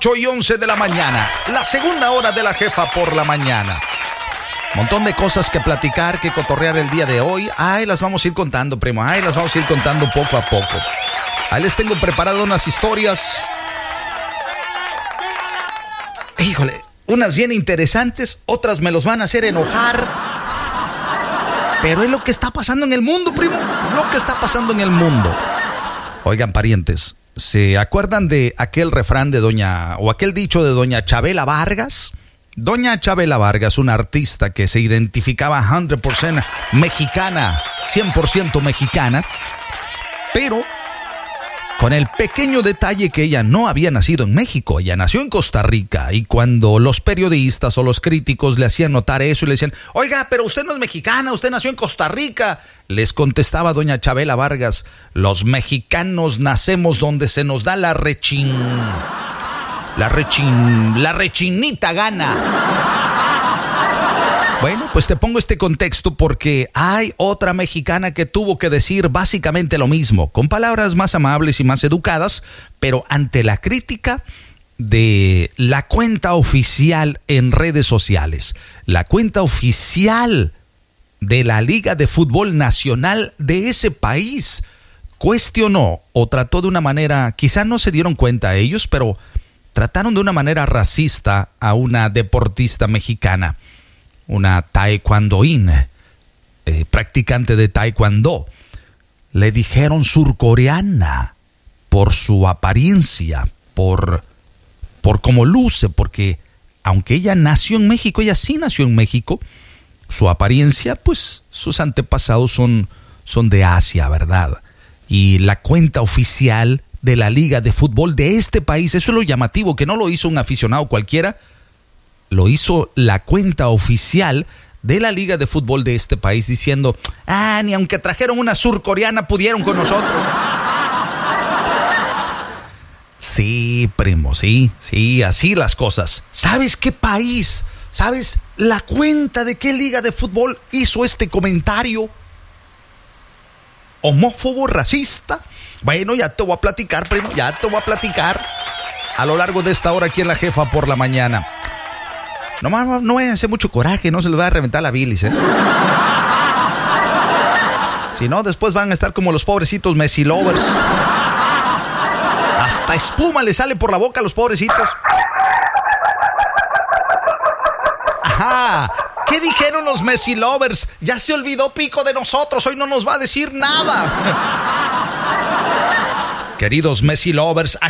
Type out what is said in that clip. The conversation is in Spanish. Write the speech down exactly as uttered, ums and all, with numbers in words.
ocho y once de la mañana, la segunda hora de la jefa por la mañana. Montón de cosas que platicar, que cotorrear el día de hoy. Ay, las vamos a ir contando, primo. Ay, las vamos a ir contando poco a poco. Ahí les tengo preparado unas historias. Híjole, unas bien interesantes, otras me los van a hacer enojar. Pero es lo que está pasando en el mundo, primo. Lo que está pasando en el mundo. Oigan, parientes, ¿se acuerdan de aquel refrán de doña, o aquel dicho de doña Chabela Vargas? Doña Chabela Vargas, una artista que se identificaba cien por ciento mexicana, cien por ciento mexicana, pero con el pequeño detalle que ella no había nacido en México, ella nació en Costa Rica, y cuando los periodistas o los críticos le hacían notar eso y le decían, oiga, pero usted no es mexicana, usted nació en Costa Rica, les contestaba doña Chabela Vargas, los mexicanos nacemos donde se nos da la rechin... La rechin... La rechinita gana. Bueno, pues te pongo este contexto porque hay otra mexicana que tuvo que decir básicamente lo mismo, con palabras más amables y más educadas, pero ante la crítica de la cuenta oficial en redes sociales, la cuenta oficial de la Liga de Fútbol Nacional de ese país, cuestionó o trató de una manera, quizá no se dieron cuenta ellos, pero trataron de una manera racista a una deportista mexicana, una taekwondoín, eh, practicante de taekwondo. Le dijeron surcoreana por su apariencia, por, por cómo luce, porque aunque ella nació en México, ella sí nació en México, su apariencia, pues sus antepasados son, son de Asia, ¿verdad? Y la cuenta oficial de la Liga de Fútbol de este país, eso es lo llamativo, que no lo hizo un aficionado cualquiera, lo hizo la cuenta oficial de la Liga de Fútbol de este país, diciendo, ah, ni aunque trajeron una surcoreana pudieron con nosotros. Sí, primo, sí, sí, así las cosas. ¿Sabes qué país? ¿Sabes la cuenta de qué Liga de Fútbol hizo este comentario homófobo, racista? Bueno, ya te voy a platicar, primo, ya te voy a platicar a lo largo de esta hora aquí en la jefa por la mañana. No, no, no vayan a hacer mucho coraje, no se les va a reventar la bilis, ¿eh? Si no, después van a estar como los pobrecitos Messi lovers. Hasta espuma les sale por la boca a los pobrecitos. Ajá. ¿Qué dijeron los Messi lovers? Ya se olvidó Pico de nosotros, hoy no nos va a decir nada. Queridos Messi lovers, ¿a